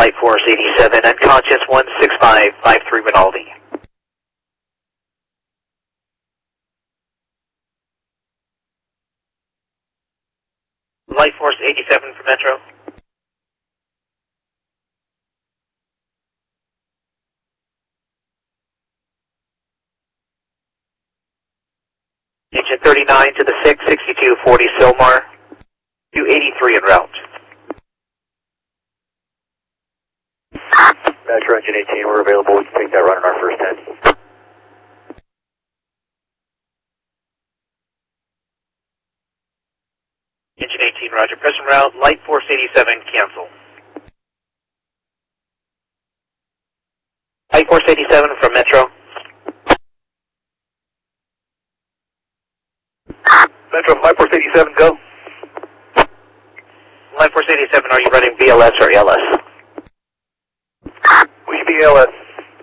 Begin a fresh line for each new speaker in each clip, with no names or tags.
Light Force 87, unconscious 16553 Rinaldi. Light Force 87 for Metro. Engine 39 to the 6, 6240 Silmar, 283 en route.
Metro Engine 18, we're available. We can take that run on our first 10.
Engine 18, roger. Present route, Light Force 87, cancel. Light Force 87 from Metro.
Metro, Light Force 87, go.
Light Force 87, are you running BLS or ALS?
We should be ALS.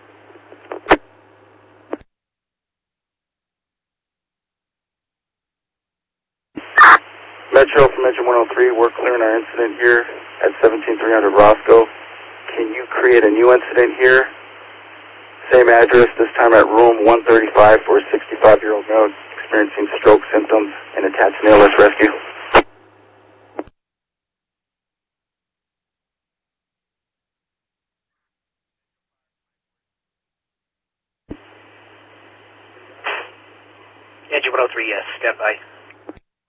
Metro from Engine 103, we're clearing our incident here at 17300 Roscoe. Can you create a new incident here? Same address, this time at room 135 for a 65-year-old male experiencing stroke symptoms and attached an ALS rescue.
Engine 103, yes, stand by.